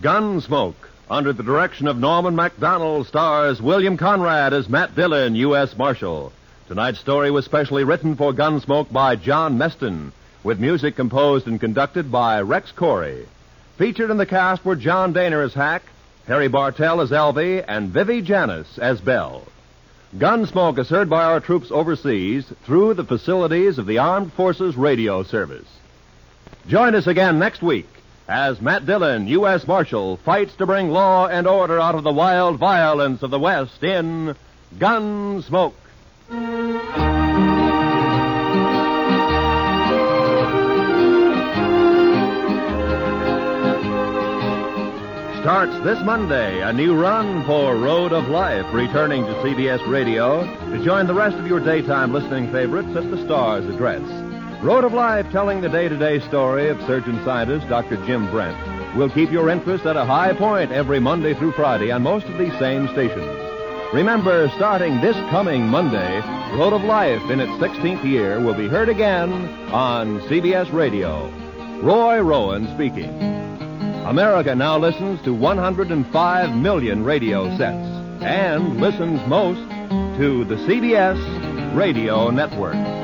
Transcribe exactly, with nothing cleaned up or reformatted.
Gunsmoke, under the direction of Norman Macdonald, stars William Conrad as Matt Dillon, U S Marshal. Tonight's story was specially written for Gunsmoke by John Meston, with music composed and conducted by Rex Corey. Featured in the cast were John Daner as Hack, Harry Bartell as Elvie, and Vivi Janis as Belle. Gunsmoke is heard by our troops overseas through the facilities of the Armed Forces Radio Service. Join us again next week as Matt Dillon, U S Marshal, fights to bring law and order out of the wild violence of the West in Gunsmoke. Starts this Monday, a new run for Road of Life, returning to C B S Radio to join the rest of your daytime listening favorites at the Star's address. Road of Life, telling the day-to-day story of surgeon scientist Doctor Jim Brent, will keep your interest at a high point every Monday through Friday on most of these same stations. Remember, starting this coming Monday, Road of Life in its sixteenth year will be heard again on C B S Radio. Roy Rowan speaking. America now listens to one hundred five million radio sets and listens most to the C B S Radio Network.